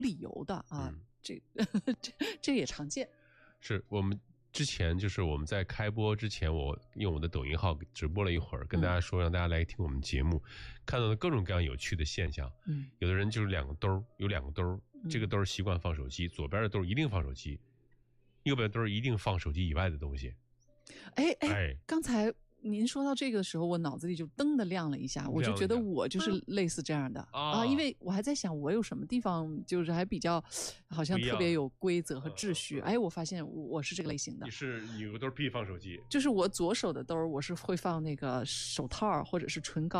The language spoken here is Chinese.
理由的啊，这也常见。 是我们之前就是我们在开播之前，我用我的抖音号直播了一会儿，跟大家说让大家来听我们节目，看到的各种各样有趣的现象。有的人就是2个兜，有2个兜，这个兜习惯放手机，左边的兜一定放手机，右边的兜一定放手机以外的东西。 刚才您说到这个的时候，我脑子里就噔的亮了一下，我就觉得我就是类似这样的因为我还在想我有什么地方就是还比较好像特别有规则和秩序。我发现我是这个类型的。你有个兜必放手机， 就是我左手的兜我是会放那个手套或者是唇膏